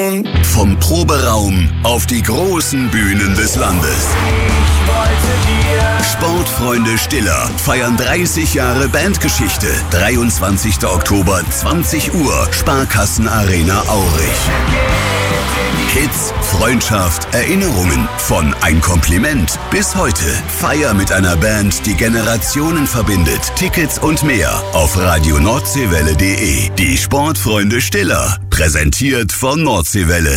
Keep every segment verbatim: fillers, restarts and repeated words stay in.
Sound. Vom Proberaum auf die großen Bühnen des Landes. Sportfreunde Stiller feiern dreißig Jahre Bandgeschichte. dreiundzwanzigster Oktober, zwanzig Uhr, Sparkassenarena Aurich. Hits, Freundschaft, Erinnerungen, von Ein Kompliment bis heute. Feier mit einer Band, die Generationen verbindet. Tickets und mehr auf radio nordseewelle punkt de. Die Sportfreunde Stiller, präsentiert von Nordseewelle.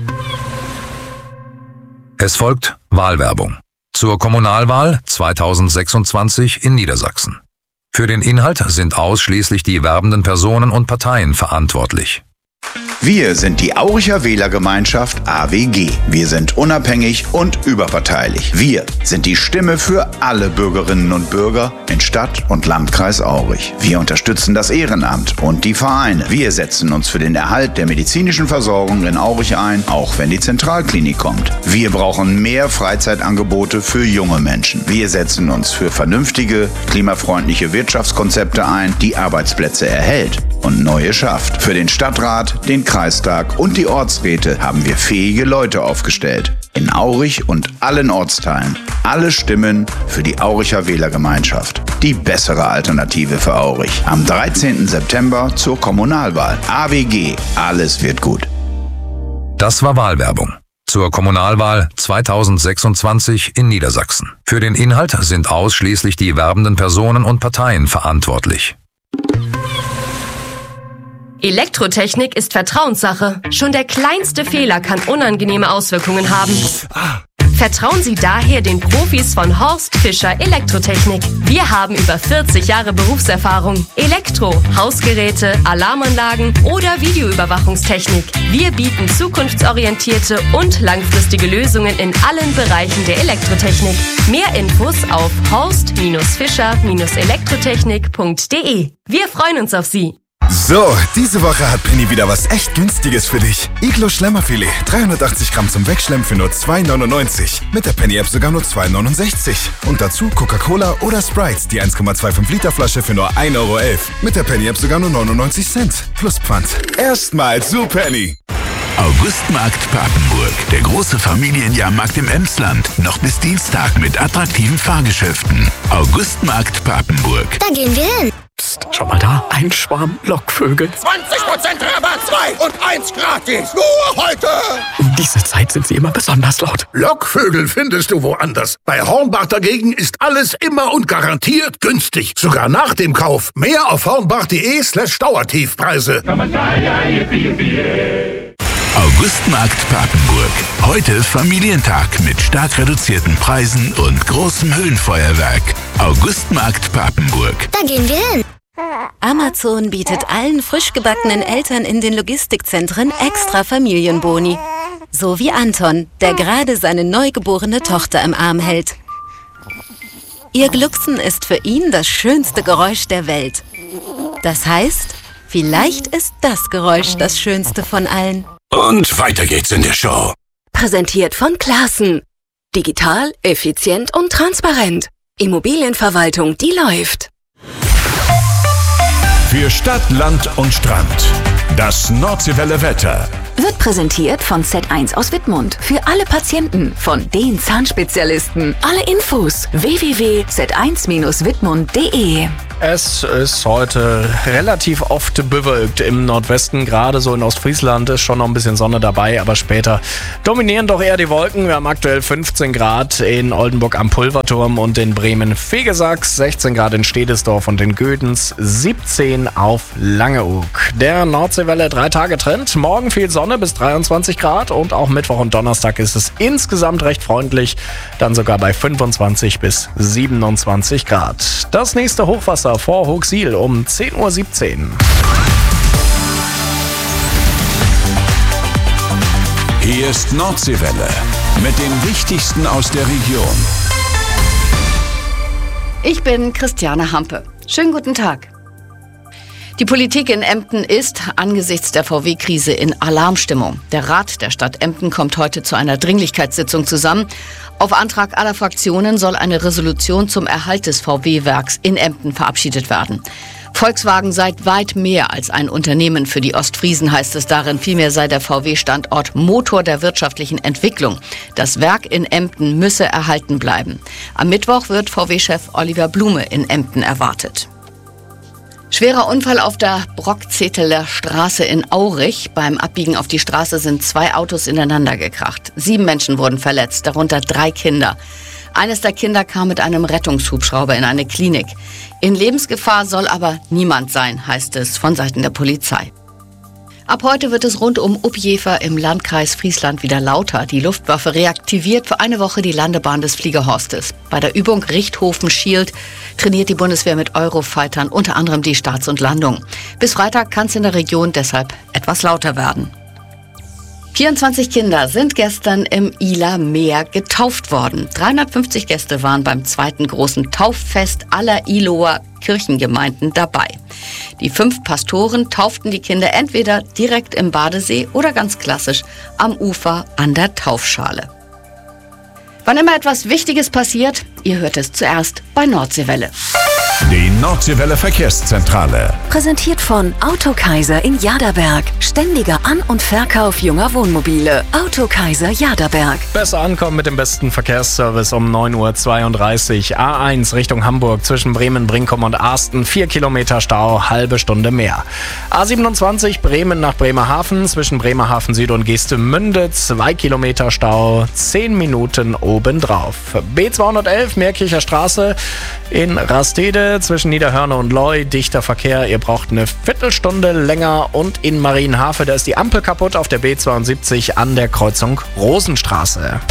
Es folgt Wahlwerbung zur Kommunalwahl zweitausendsechsundzwanzig in Niedersachsen. Für den Inhalt sind ausschließlich die werbenden Personen und Parteien verantwortlich. Wir sind die Auricher Wählergemeinschaft A W G. Wir sind unabhängig und überparteilich. Wir sind die Stimme für alle Bürgerinnen und Bürger in Stadt und Landkreis Aurich. Wir unterstützen das Ehrenamt und die Vereine. Wir setzen uns für den Erhalt der medizinischen Versorgung in Aurich ein, auch wenn die Zentralklinik kommt. Wir brauchen mehr Freizeitangebote für junge Menschen. Wir setzen uns für vernünftige, klimafreundliche Wirtschaftskonzepte ein, die Arbeitsplätze erhält und neue schafft. Für den Stadtrat, den Kreistag und die Ortsräte haben wir fähige Leute aufgestellt. In Aurich und allen Ortsteilen. Alle Stimmen für die Auricher Wählergemeinschaft. Die bessere Alternative für Aurich. Am dreizehnten September zur Kommunalwahl. A W G. Alles wird gut. Das war Wahlwerbung zur Kommunalwahl zweitausendsechsundzwanzig in Niedersachsen. Für den Inhalt sind ausschließlich die werbenden Personen und Parteien verantwortlich. Elektrotechnik ist Vertrauenssache. Schon der kleinste Fehler kann unangenehme Auswirkungen haben. Vertrauen Sie daher den Profis von Horst Fischer Elektrotechnik. Wir haben über vierzig Jahre Berufserfahrung. Elektro, Hausgeräte, Alarmanlagen oder Videoüberwachungstechnik. Wir bieten zukunftsorientierte und langfristige Lösungen in allen Bereichen der Elektrotechnik. Mehr Infos auf horst Fischer Elektrotechnik punkt de. Wir freuen uns auf Sie. So, diese Woche hat Penny wieder was echt Günstiges für dich. Iglo Schlemmerfilet, dreihundertachtzig Gramm zum Wegschlemmen für nur zwei neunundneunzig. Mit der Penny-App sogar nur zwei neunundsechzig. Und dazu Coca-Cola oder Sprite, die eins Komma fünfundzwanzig Liter Flasche für nur ein Euro elf. Mit der Penny-App sogar nur neunundneunzig Cent. Plus Pfand. Erstmal zu Penny. Augustmarkt Papenburg, der große Familienjahrmarkt im Emsland. Noch bis Dienstag mit attraktiven Fahrgeschäften. Augustmarkt Papenburg. Da gehen wir hin. Psst, schau mal da, ein Schwarm Lockvögel. zwanzig Prozent Rabatt, zwei und eins gratis. Nur heute. Um diese Zeit sind sie immer besonders laut. Lockvögel findest du woanders. Bei Hornbach dagegen ist alles immer und garantiert günstig. Sogar nach dem Kauf. Mehr auf hornbach.de slash Dauertiefpreise. Augustmarkt Papenburg. Heute Familientag mit stark reduzierten Preisen und großem Höhenfeuerwerk. Augustmarkt Papenburg. Da gehen wir hin. Amazon bietet allen frisch gebackenen Eltern in den Logistikzentren extra Familienboni. So wie Anton, der gerade seine neugeborene Tochter im Arm hält. Ihr Glucksen ist für ihn das schönste Geräusch der Welt. Das heißt, vielleicht ist das Geräusch das schönste von allen. Und weiter geht's in der Show. Präsentiert von Classen. Digital, effizient und transparent. Immobilienverwaltung, die läuft. Für Stadt, Land und Strand. Das Nordseewelle Wetter. Wird präsentiert von Z eins aus Wittmund. Für alle Patienten von den Zahnspezialisten. Alle Infos w w w punkt z eins Bindestrich wittmund punkt de. Es ist heute relativ oft bewölkt im Nordwesten, gerade so in Ostfriesland ist schon noch ein bisschen Sonne dabei, aber später dominieren doch eher die Wolken. Wir haben aktuell fünfzehn Grad in Oldenburg am Pulverturm und in Bremen-Vegesachs, sechzehn Grad in Stedesdorf und in Gödens, siebzehn auf Langeoog. Der Nordseewelle drei Tage Trend, morgen viel Sonne bis dreiundzwanzig Grad und auch Mittwoch und Donnerstag ist es insgesamt recht freundlich, dann sogar bei fünfundzwanzig bis siebenundzwanzig Grad. Das nächste Hochwasser vor Hochsiel um zehn Uhr siebzehn. Hier ist Nordseewelle mit dem Wichtigsten aus der Region. Ich bin Christiane Hampe. Schönen guten Tag. Die Politik in Emden ist angesichts der V W-Krise in Alarmstimmung. Der Rat der Stadt Emden kommt heute zu einer Dringlichkeitssitzung zusammen. Auf Antrag aller Fraktionen soll eine Resolution zum Erhalt des V W-Werks in Emden verabschiedet werden. Volkswagen sei weit mehr als ein Unternehmen für die Ostfriesen, heißt es darin. Vielmehr sei der V W-Standort Motor der wirtschaftlichen Entwicklung. Das Werk in Emden müsse erhalten bleiben. Am Mittwoch wird V W-Chef Oliver Blume in Emden erwartet. Schwerer Unfall auf der Brockzeteler Straße in Aurich. Beim Abbiegen auf die Straße sind zwei Autos ineinander gekracht. Sieben Menschen wurden verletzt, darunter drei Kinder. Eines der Kinder kam mit einem Rettungshubschrauber in eine Klinik. In Lebensgefahr soll aber niemand sein, heißt es von Seiten der Polizei. Ab heute wird es rund um Uppjever im Landkreis Friesland wieder lauter. Die Luftwaffe reaktiviert für eine Woche die Landebahn des Fliegerhorstes. Bei der Übung Richthofen Shield trainiert die Bundeswehr mit Eurofightern unter anderem die Starts und Landungen. Bis Freitag kann es in der Region deshalb etwas lauter werden. vierundzwanzig Kinder sind gestern im Ihler Meer getauft worden. dreihundertfünfzig Gäste waren beim zweiten großen Tauffest aller Ihloer Kirchengemeinden dabei. Die fünf Pastoren tauften die Kinder entweder direkt im Badesee oder ganz klassisch am Ufer an der Taufschale. Wann immer etwas Wichtiges passiert, ihr hört es zuerst bei Nordseewelle. Die Nordseewelle Verkehrszentrale. Präsentiert von Autokaiser in Jaderberg. Ständiger An- und Verkauf junger Wohnmobile. Autokaiser Jaderberg. Besser ankommen mit dem besten Verkehrsservice um neun Uhr zweiunddreißig. A eins Richtung Hamburg zwischen Bremen, Brinkum und Arsten. vier Kilometer Stau, halbe Stunde mehr. A siebenundzwanzig Bremen nach Bremerhaven zwischen Bremerhaven Süd und Geestemünde. zwei Kilometer Stau, zehn Minuten obendrauf. B zweihundertelf Meerkircher Straße in Rastede zwischen Niederhörne und Leu, dichter Verkehr, ihr braucht eine Viertelstunde länger. Und in Marienhafe, da ist die Ampel kaputt auf der B zweiundsiebzig an der Kreuzung Rosenstraße.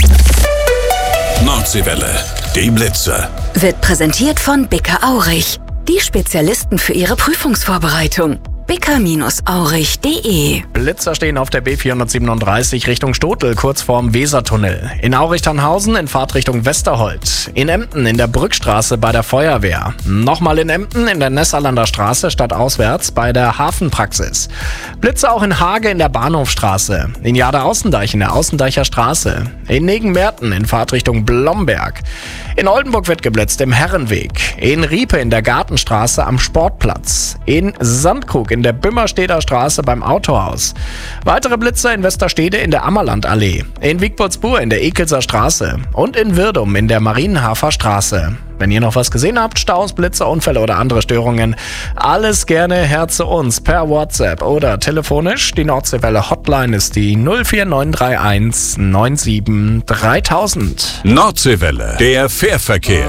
Nordseewelle, die Blitze. Wird präsentiert von Bicker Aurich. Die Spezialisten für ihre Prüfungsvorbereitung. bicker Aurich punkt de. Blitzer stehen auf der B vierhundertsiebenunddreißig Richtung Stotel, kurz vorm Wesertunnel. In Aurich-Tannhausen in Fahrtrichtung Westerholt. In Emden in der Brückstraße bei der Feuerwehr. Nochmal in Emden in der Nessalander Straße stadtauswärts bei der Hafenpraxis. Blitze auch in Hage in der Bahnhofstraße. In Jade-Außendeich in der Außendeicher Straße. In Negenmerten in Fahrtrichtung Blomberg. In Oldenburg wird geblitzt im Herrenweg. In Riepe in der Gartenstraße am Sportplatz. In Sandkrug in der Bümmersteder Straße beim Autohaus. Weitere Blitze in Westerstede in der Ammerlandallee. In Wiegboldsbuhr in der Ekelser Straße. Und in Wirdum in der Marienhafer Straße. Wenn ihr noch was gesehen habt, Staus, Blitze, Unfälle oder andere Störungen, alles gerne her zu uns per WhatsApp oder telefonisch. Die Nordseewelle Hotline ist die null vier neun drei eins neun sieben dreitausend. Nordseewelle, der Fährverkehr.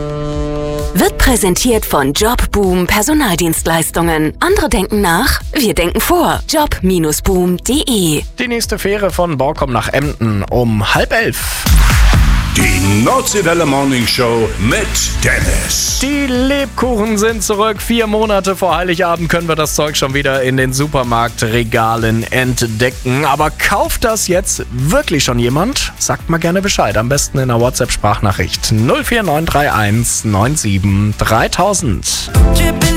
Wird präsentiert von Jobboom Personaldienstleistungen. Andere denken nach, wir denken vor. job Bindestrich boom punkt de. Die nächste Fähre von Borkum nach Emden um halb elf. Die Nordseewelle Morning Show mit Dennis. Die Lebkuchen sind zurück. Vier Monate vor Heiligabend können wir das Zeug schon wieder in den Supermarktregalen entdecken. Aber kauft das jetzt wirklich schon jemand? Sagt mal gerne Bescheid. Am besten in einer WhatsApp-Sprachnachricht null vier neun drei eins neun sieben dreitausend.